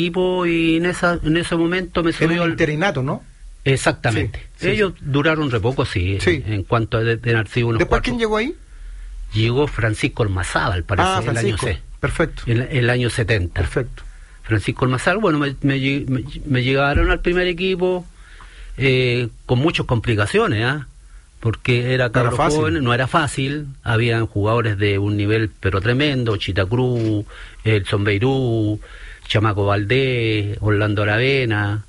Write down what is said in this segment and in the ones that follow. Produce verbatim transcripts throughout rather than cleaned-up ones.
equipo y en esa en ese momento me subió en el al... interinato, ¿no? Exactamente. Sí, sí, Ellos sí. duraron re poco, sí, Sí. en, en cuanto a de, de haber sido unos ¿Después cuatro. quién llegó ahí? Llegó Francisco Ormazábal, parece, Ah, el año Francisco. C, Perfecto. el, el año setenta. Perfecto. Francisco Ormazábal, bueno, me, me, lleg- me, me llegaron al primer equipo eh, con muchas complicaciones, ¿ah? Porque era No era cabro fácil. joven, no era fácil, habían jugadores de un nivel pero tremendo, Chita Cruz, Elson Beirú, Chamaco Valdés, Orlando Aravena,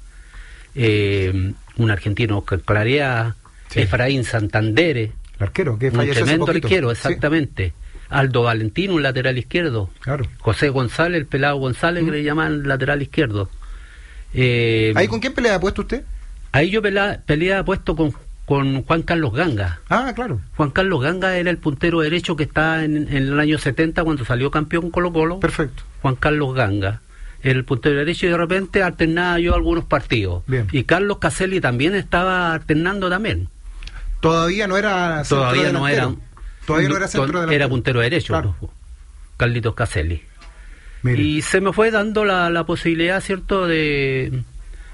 eh, un argentino Oscar Clareá, Sí. Efraín Santanderes, El arquero, que un falleció hace tremendo poquito. arquero, Sí, exactamente. Aldo Valentino, un lateral izquierdo. claro. José González, el pelado González, Mm. que le llaman lateral izquierdo. Eh, ¿Ahí con quién pelea ha puesto usted? ahí yo pelea, peleaba puesto con, con Juan Carlos Ganga. Ah, claro. Juan Carlos Ganga era el puntero derecho que está en, en el año setenta cuando salió campeón Colo Colo. Perfecto. Juan Carlos Ganga, el puntero derecho, y de repente alternaba yo algunos partidos. Bien. Y Carlos Caselli también estaba alternando también. Todavía no era centro Todavía no era... delantero. Todavía no era centro delantero. Era puntero derecho, Claro. pues, Carlitos Caselli. Mire. Y se me fue dando la, la posibilidad, ¿cierto?, de,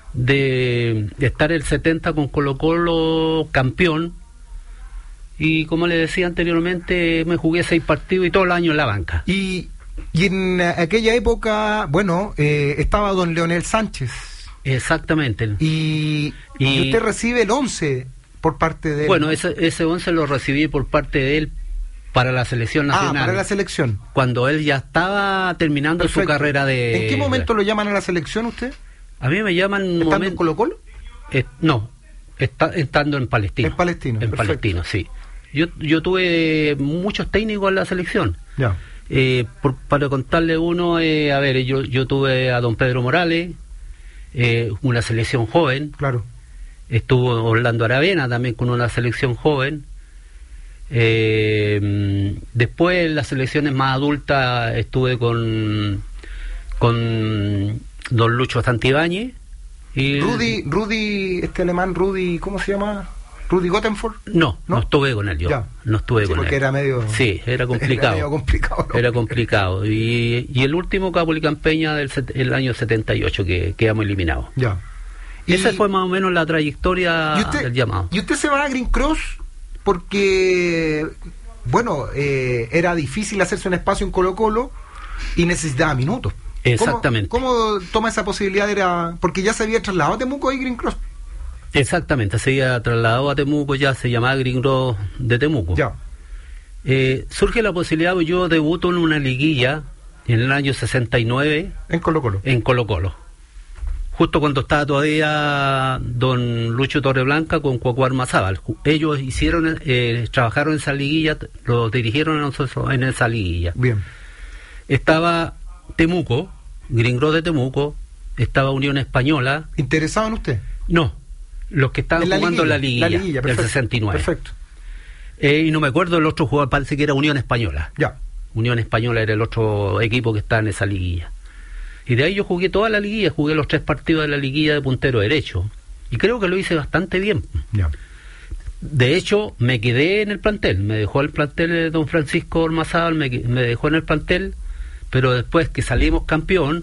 de estar el setenta con Colo Colo campeón. Y como le decía anteriormente, me jugué seis partidos y todo el año en la banca. Y, y en aquella época, bueno, eh, estaba don Leonel Sánchez. Exactamente. Y, y, Y- usted recibe el once por parte de él. Bueno, ese, ese once lo recibí por parte de él para la selección Ah, nacional. para la selección. Cuando él ya estaba terminando Perfecto. su carrera de... ¿En qué momento lo llaman a la selección usted? A mí me llaman... un ¿Estando en momento- Colo Colo? Eh, no, está, estando en Palestino. En Palestino, En perfecto. Palestino, sí. Yo, yo tuve muchos técnicos en la selección. Ya. Eh, por- para contarle uno, eh, a ver, yo, yo tuve a don Pedro Morales, eh, una selección joven. Claro. Estuvo Orlando Aravena también con una selección joven. Eh, después en las selecciones más adultas estuve con con don Lucho Santibáñez y Rudy, Rudy, este alemán, Rudy, ¿cómo se llama? Rudy Gottenford. no, no, ¿No? estuve con él yo. Ya. No estuve Sí, con porque él. era medio... Sí, era complicado. Era medio complicado, ¿no? Era complicado. Y, y el último Capoli Campeña del set- el año setenta y ocho que quedamos eliminados. Ya. Y esa Y- fue más o menos la trayectoria ¿Y usted, del llamado. y usted se va a Green Cross porque, bueno, eh, era difícil hacerse un espacio en Colo Colo y necesitaba minutos. ¿Cómo- Exactamente. ¿Cómo, toma esa posibilidad? Era porque ya se había trasladado a Temuco y Green Cross. Exactamente, se había trasladado a Temuco, ya se llamaba Green Cross de Temuco. Ya. Eh, surge la posibilidad, yo debuto en una liguilla en el año sesenta y nueve En Colo Colo. en Colo Colo. Justo cuando estaba todavía don Lucho Torreblanca con Cuacuá Armazábal. Ju- Ellos hicieron, eh, trabajaron en esa liguilla, lo dirigieron a nosotros en esa liguilla. Bien. Estaba Temuco, Green Cross de Temuco, estaba Unión Española, ¿Interesado en usted? no, los que estaban En la jugando la liguilla, La liguilla, del perfecto. sesenta y nueve. Perfecto. Eh, y no me acuerdo el otro jugador, parece que era Unión Española. Ya. Unión Española era el otro equipo que estaba en esa liguilla. Y de ahí yo jugué toda la liguilla, jugué los tres partidos de la liguilla de puntero derecho. Y creo que lo hice bastante bien. Ya. De hecho, me quedé en el plantel, me dejó el plantel de don Francisco Ormazábal, me, que- me dejó en el plantel, pero después que salimos campeón,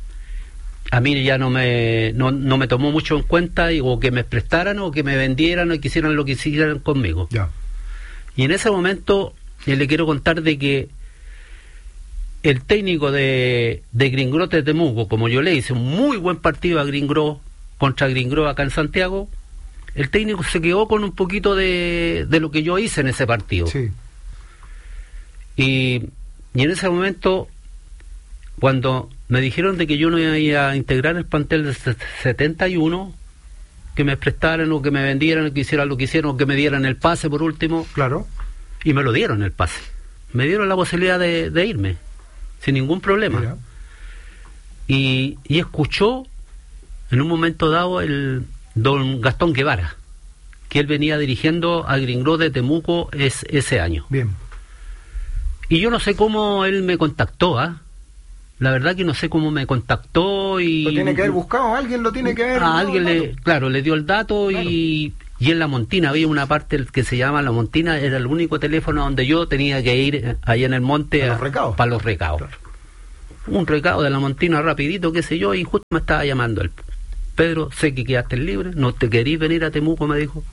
a mí ya no me no, no me tomó mucho en cuenta, y, o que me prestaran, o que me vendieran, o que hicieran lo que hicieran conmigo. Ya. Y en ese momento eh, le quiero contar de que el técnico de, de Green Cross de Temuco, como yo le hice un muy buen partido a Green Cross contra Green Cross acá en Santiago, el técnico se quedó con un poquito de, de lo que yo hice en ese partido. Sí. Y, y en ese momento, cuando me dijeron de que yo no iba a integrar el plantel de se- setenta y uno, que me prestaran o que me vendieran, o que hicieran lo que hicieron, o que me dieran el pase por último, Claro. y me lo dieron el pase. Me dieron la posibilidad de, de irme, sin ningún problema. Mira. Y, y escuchó en un momento dado el don Gastón Guevara, que él venía dirigiendo a Green Cross de Temuco es, ese año. Bien. Y yo no sé cómo él me contactó, ¿ah? La verdad que no sé cómo me contactó y... Lo tiene que haber buscado, alguien lo tiene que haber... A alguien no, le, no. claro, le dio el dato. Claro. y, y en La Montina había una parte que se llama La Montina, era el único teléfono donde yo tenía que ir eh, allá en el monte A a- los recados. para los recados. Claro. un recado de la Montina rapidito, qué sé yo, y justo me estaba llamando él. Pedro, sé que quedaste libre, ¿no te querís venir a Temuco?, me dijo.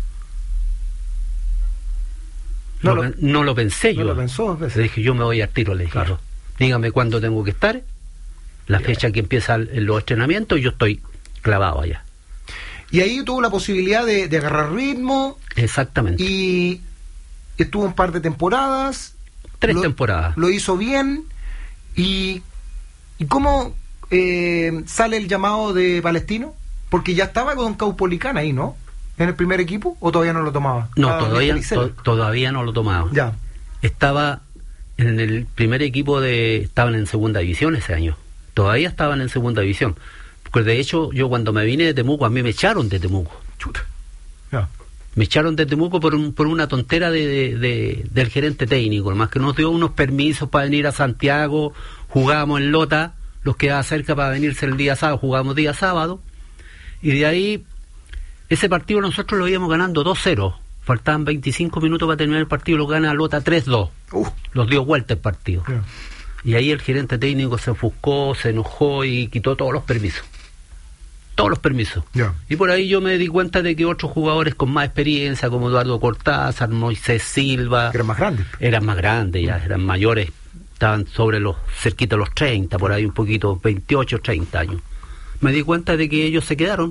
No, no, lo, no lo pensé no yo. Lo pensó, le dije, yo me voy al tiro, le dije, claro. Dígame cuándo tengo que estar, la Bien. fecha que empiezan los entrenamientos, y yo estoy clavado allá. Y ahí tuvo la posibilidad de, de agarrar ritmo. Exactamente. Y estuvo un par de temporadas. Tres lo, temporadas. Lo hizo bien. ¿Y, y cómo eh, sale el llamado de Palestino? Porque ya estaba con Caupolicán ahí, ¿no? ¿En el primer equipo? ¿O todavía no lo tomaba? No, ah, todavía, to, todavía no lo tomaba. Ya. Estaba en el primer equipo de... Estaban en segunda división ese año. Todavía estaban en segunda división. Porque de hecho, yo cuando me vine de Temuco, a mí me echaron de Temuco. Chuta. Ya. Me echaron de Temuco por, un, por una tontera de, de, de, del gerente técnico, más que nos dio unos permisos para venir a Santiago, jugábamos en Lota, los quedaba cerca para venirse el día sábado, jugábamos día sábado, y de ahí, ese partido nosotros lo íbamos ganando dos cero, faltaban veinticinco minutos para terminar el partido, lo gana Lota tres dos, uh. los dio vuelta el partido. Yeah. Y ahí el gerente técnico se ofuscó, se enojó y quitó todos los permisos. Todos los permisos. Yeah. Y por ahí yo me di cuenta de que otros jugadores con más experiencia, como Eduardo Cortázar, Moisés Silva... Eran más grandes. Eran más grandes, ya, eran mayores, estaban sobre los, cerquita de los treinta, por ahí un poquito, veintiocho, treinta años. Me di cuenta de que ellos se quedaron.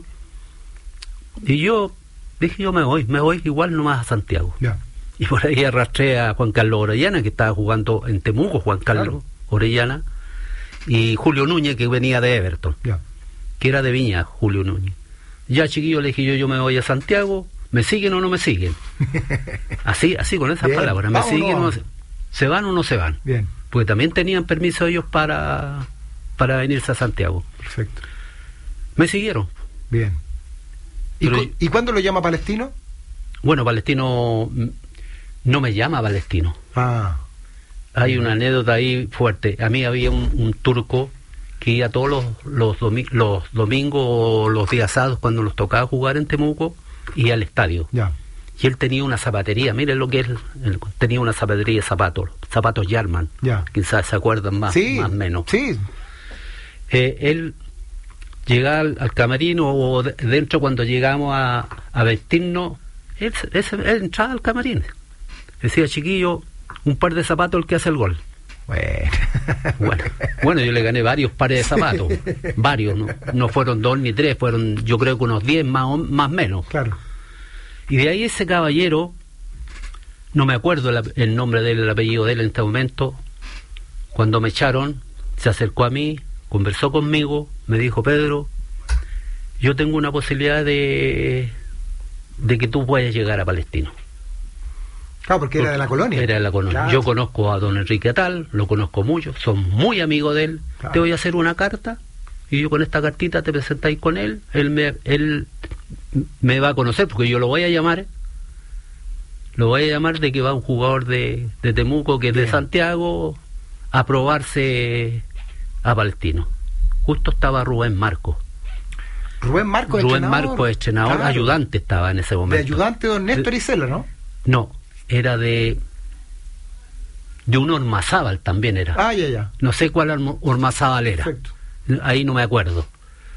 Y yo dije, yo me voy, me voy igual nomás a Santiago. Yeah. Y por ahí arrastré a Juan Carlos Orellana, que estaba jugando en Temuco, Juan Carlos claro. Orellana, y Julio Núñez, que venía de Everton. Yeah. Que era de Viña, Julio Núñez. Ya, chiquillo, le dije yo, yo me voy a Santiago, ¿me siguen o no me siguen? Así, así con esas Bien. palabras, ¿me siguen o no se, se van o no se van? Bien. Porque también tenían permiso ellos para, para venirse a Santiago. Perfecto. Me siguieron. Bien. ¿Y, cu ¿Y cuándo lo llama Palestino? Bueno, Palestino no me llama Palestino. Ah. Hay una anécdota ahí fuerte. A mí había un, un turco que iba todos los, los, domi los domingos o los días sábados cuando nos tocaba jugar en Temuco, y al estadio. Ya. Y él tenía una zapatería, miren lo que es, él tenía una zapatería de zapatos, zapatos Yarman, ya. Quizás se acuerdan más, sí, más o menos. Sí. Eh, él llegaba al, al camerino, o de, dentro cuando llegamos a, a vestirnos, él, él, él entraba al camarín. Decía, chiquillo, un par de zapatos el que hace el gol. Bueno. bueno, bueno, yo le gané varios pares de zapatos, varios, no, no fueron dos ni tres, fueron yo creo que unos diez más o más menos. Claro. Y de ahí ese caballero, no me acuerdo el, el nombre de él, el apellido de él en este momento, cuando me echaron, se acercó a mí, conversó conmigo, me dijo, Pedro, yo tengo una posibilidad de, de que tú puedas llegar a Palestino. Claro, porque, porque era de la colonia. Era de la colonia. Claro. Yo conozco a don Enrique Atal, lo conozco mucho, son muy amigos de él. Claro. Te voy a hacer una carta y yo con esta cartita te presentáis con él. Él me, él me va a conocer porque yo lo voy a llamar. Lo voy a llamar de que va un jugador de, de Temuco, que es Bien. de Santiago, a probarse a Palestino. Justo estaba Rubén Marcos. Rubén Marcos, Rubén Marcos, entrenador, claro. ayudante estaba en ese momento. De ayudante don Néstor Isela, ¿no? No. Era de de un Ormazábal también era. Ah, ya, ya. No sé cuál Ormazábal era. Perfecto. Ahí no me acuerdo.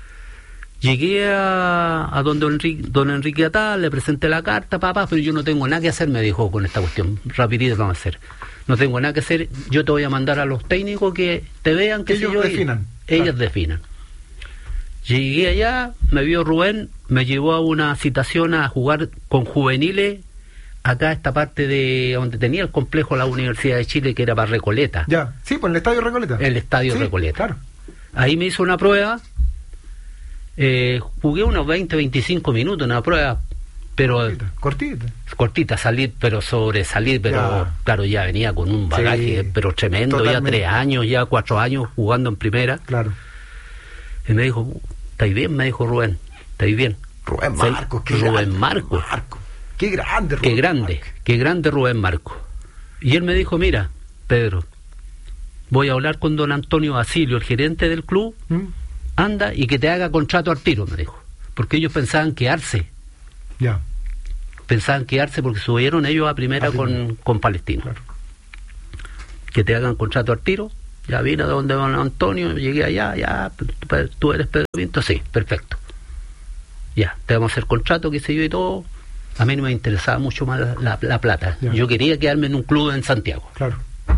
Llegué a, a don, don, Enrique, don Enrique Atal, le presenté la carta, papá, pero yo no tengo nada que hacer, me dijo con esta cuestión. Rapidito vamos a hacer. No tengo nada que hacer, yo te voy a mandar a los técnicos que te vean, que ellos yo, definan. Ellos claro. definan. Llegué allá, me vio Rubén, me llevó a una citación a jugar con juveniles. Acá esta parte de donde tenía el complejo la Universidad de Chile, que era para Recoleta. Ya, sí, pues el estadio Recoleta. El estadio sí, Recoleta. Claro. Ahí me hizo una prueba, eh, jugué unos veinte, veinticinco minutos en una prueba, pero... Cortita, cortita. Cortita, salir, pero sobresalir, pero ya. Claro, ya venía con un bagaje, sí, pero tremendo, totalmente. Ya tres años, ya cuatro años jugando en primera. Claro. Y me dijo, ¿estáis bien? Me dijo Rubén, ¿estáis bien? Rubén Marcos, qué Rubén grande, Marcos. Marcos. Qué grande, Rubén Qué grande, Marcos. Qué grande Rubén Marcos. Y él me dijo, mira, Pedro, voy a hablar con don Antonio Basilio, el gerente del club, ¿Mm? anda y que te haga contrato al tiro, me dijo. Porque ellos pensaban quedarse. Ya. Pensaban quedarse porque subieron ellos a primera, a primera. Con, con Palestino. Claro. Que te hagan contrato al tiro Ya vine de donde don Antonio, llegué allá, ya, tú eres Pedro Pinto, sí, perfecto. Ya, te vamos a hacer contrato, qué sé yo y todo. A mí no me interesaba mucho más la, la, la plata. Ya. Yo quería quedarme en un club en Santiago. Claro.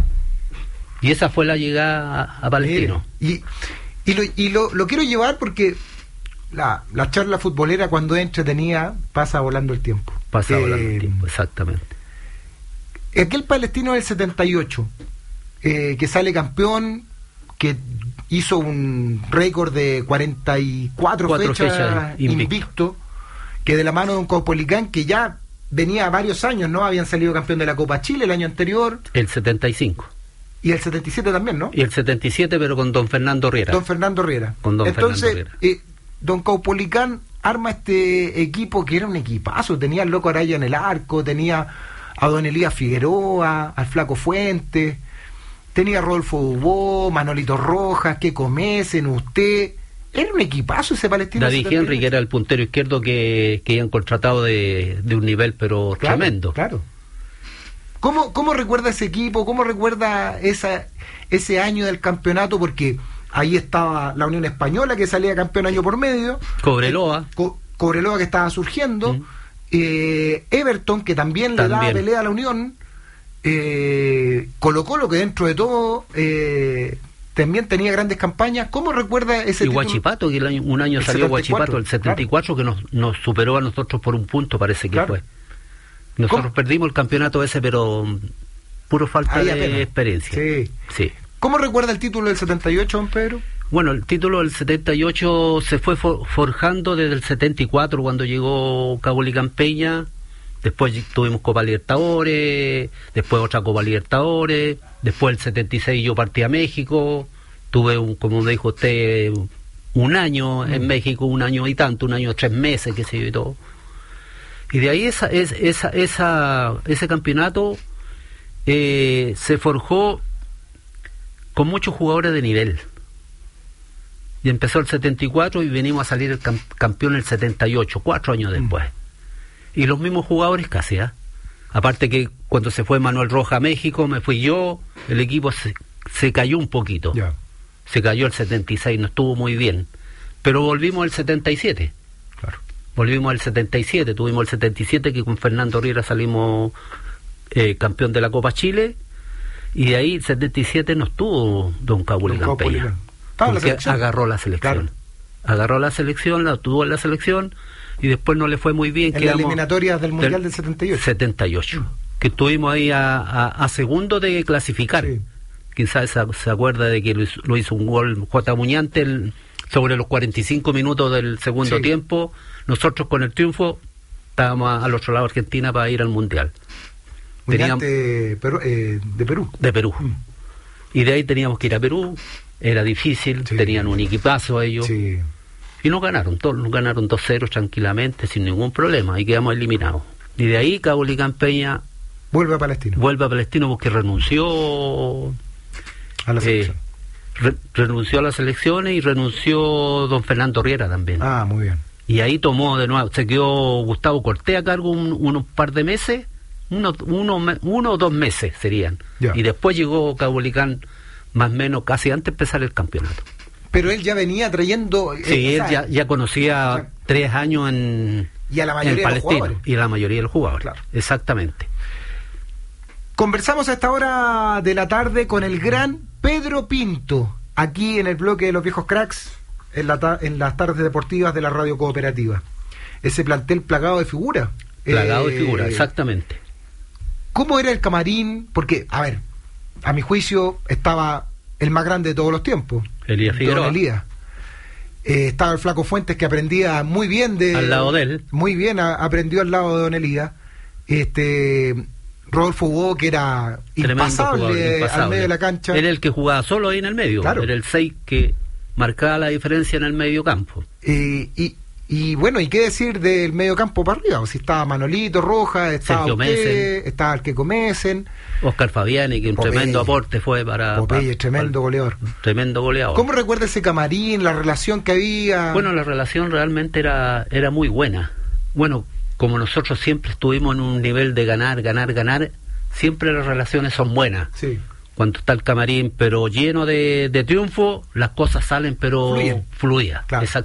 Y esa fue la llegada a, a Palestino. Y, y, lo, y lo, lo quiero llevar porque la, la charla futbolera, cuando es entretenida, pasa volando el tiempo. Pasa eh, volando el tiempo, exactamente. Aquel Palestino del setenta y ocho, eh, que sale campeón, que hizo un récord de cuarenta y cuatro Cuatro fechas, fechas invicto. invicto, que de la mano de un Caupolicán que ya venía varios años, ¿no? Habían salido campeón de la Copa Chile el año anterior. El setenta y cinco. Y el setenta y siete también, ¿no? Y el setenta y siete, pero con don Fernando Riera. Don Fernando Riera. Con don Entonces, Fernando Riera. Eh, don Caupolicán arma este equipo que era un equipazo. Tenía al Loco Araya en el arco, tenía a don Elías Figueroa, al Flaco Fuentes, tenía a Rodolfo Dubó, Manolito Rojas, que comesen, usted. Era un equipazo ese Palestino. David Henry, que era el puntero izquierdo que, que habían contratado de, de un nivel pero claro, tremendo. Claro. ¿Cómo, ¿Cómo recuerda ese equipo? ¿Cómo recuerda esa, ese año del campeonato? Porque ahí estaba la Unión Española, que salía campeón año por medio. Cobreloa. Co Cobreloa, que estaba surgiendo. Mm. Eh, Everton, que también, también le daba pelea a la Unión. Eh, Colo Colo, que dentro de todo eh, también tenía grandes campañas. ¿Cómo recuerda ese y título? Guachipato, que el año, un año el salió Guachipato, el setenta y cuatro, claro. que nos, nos superó a nosotros por un punto, parece que claro. fue. Nosotros ¿Cómo? perdimos el campeonato ese, pero puro falta Ay, de apenas. experiencia. Sí. sí. ¿Cómo recuerda el título del setenta y ocho, don Pedro? Bueno, el título del setenta y ocho se fue for forjando desde el setenta y cuatro, cuando llegó Caupolicán Peña. Después tuvimos Copa Libertadores, después otra Copa Libertadores, después el setenta y seis yo partí a México, tuve, un, como me dijo usted, un año mm. en México, un año y tanto, un año, tres meses, qué sé yo y todo. Y de ahí esa, esa, esa, esa ese campeonato eh, se forjó con muchos jugadores de nivel. Y empezó el setenta y cuatro y venimos a salir el cam campeón el setenta y ocho, cuatro años después. Mm. Y los mismos jugadores casi, ¿eh? Aparte que cuando se fue Manuel Roja a México, me fui yo, el equipo se, se cayó un poquito. Yeah. Se cayó el setenta y seis, no estuvo muy bien. Pero volvimos el setenta y siete. Claro. Volvimos al setenta y siete, tuvimos el setenta y siete que con Fernando Riera salimos eh, campeón de la Copa Chile, y de ahí el setenta y siete no estuvo don Caupolicán Peña, porque agarró la selección. Claro. Agarró la selección, la tuvo en la selección, y después no le fue muy bien. En las eliminatorias del Mundial del, del setenta y ocho. setenta y ocho. Mm. Que estuvimos ahí a, a, a segundo de clasificar. Sí. Quizás se, se acuerda de que lo hizo, lo hizo un gol J. Muñante el, sobre los cuarenta y cinco minutos del segundo sí. tiempo. Nosotros con el triunfo estábamos al otro lado de Argentina para ir al Mundial. Muñante Perú, eh, de Perú. De Perú. Mm. Y de ahí teníamos que ir a Perú. Era difícil, sí. tenían un equipazo ellos. Sí. Y nos ganaron, todos nos ganaron dos cero tranquilamente, sin ningún problema, y quedamos eliminados. Y de ahí Caupolicán Peña vuelve a Palestino. Vuelve a Palestino porque renunció a la selección. Eh, re, renunció a las elecciones y renunció don Fernando Riera también. Ah, muy bien. Y ahí tomó de nuevo, se quedó Gustavo Cortés a cargo un, unos par de meses, uno, uno, uno o dos meses serían. Ya. Y después llegó Caupolicán más o menos casi antes de empezar el campeonato. Pero él ya venía trayendo... Sí, eh, él ya, ya conocía o sea, tres años en, y a la mayoría en de los Palestino. Y a la mayoría de los jugadores, claro. Exactamente. Conversamos a esta hora de la tarde con el gran Pedro Pinto, aquí en el bloque de los viejos cracks, en, la en las tardes deportivas de la radio cooperativa. Ese plantel plagado de figuras. Plagado eh, de figuras, exactamente. ¿Cómo era el camarín? Porque, a ver, a mi juicio estaba el más grande de todos los tiempos, Elías Figueroa. Don Elías. Eh, estaba el Flaco Fuentes, que aprendía muy bien de... Al lado de él. Muy bien, a, aprendió al lado de Don Elías. Este... Rodolfo Hugo, que era impasable, jugador, impasable al medio de la cancha. Era el que jugaba solo ahí en el medio, claro. Era el seis que marcaba la diferencia en el medio campo. Eh, y, y bueno, ¿y qué decir del medio campo para arriba? O si estaba Manolito Rojas, estaba Sergio usted, Mesen, estaba el que Comesen, Oscar Fabiani, que un Popeye, tremendo aporte fue para... Popeye, tremendo goleador. Tremendo goleador. ¿Cómo recuerda ese camarín, la relación que había? Bueno, la relación realmente era, era muy buena. Bueno, como nosotros siempre estuvimos en un nivel de ganar, ganar, ganar, siempre las relaciones son buenas. Sí. cuando está el camarín pero lleno de, de triunfo, las cosas salen pero Fluyen. fluidas. Claro.